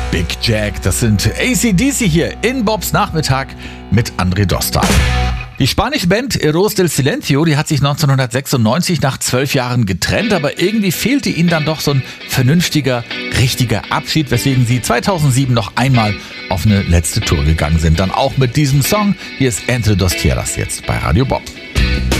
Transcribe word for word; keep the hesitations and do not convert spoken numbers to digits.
Big Jack, das sind A C D C hier in Bobs Nachmittag mit André Dostal. Die spanische Band Eros del Silencio, die hat sich neunzehnhundertsechsundneunzig nach zwölf Jahren getrennt, aber irgendwie fehlte ihnen dann doch so ein vernünftiger, richtiger Abschied, weswegen sie zweitausendsieben noch einmal auf eine letzte Tour gegangen sind. Dann auch mit diesem Song. Hier ist Entre dos Tierras jetzt bei Radio Bob.